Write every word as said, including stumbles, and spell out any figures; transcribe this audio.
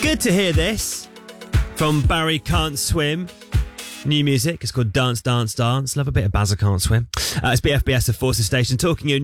Good to hear this from Barry Can't Swim. New music. It's called Dance, Dance, Dance. Love a bit of Bazza Can't Swim. Uh, it's B F B S of Forces Station talking you